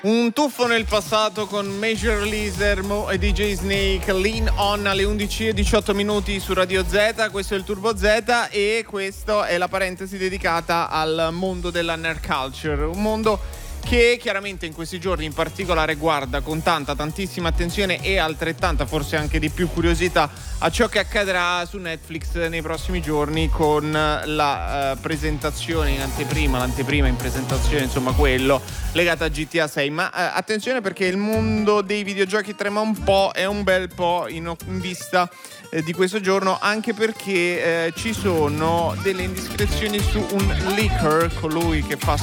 Un tuffo nel passato con Major Lazer e DJ Snake, Lean On alle 11:18 su Radio Z. Questo è il Turbo Z e questa è la parentesi dedicata al mondo della nerd culture, un mondo che chiaramente in questi giorni in particolare guarda con tantissima attenzione e altrettanta, forse anche di più, curiosità a ciò che accadrà su Netflix nei prossimi giorni con la presentazione in anteprima, l'anteprima in presentazione, insomma quello legato a GTA 6. Ma attenzione, perché il mondo dei videogiochi trema un po', è un bel po' in vista di questo giorno, anche perché ci sono delle indiscrezioni su un leaker, colui che fa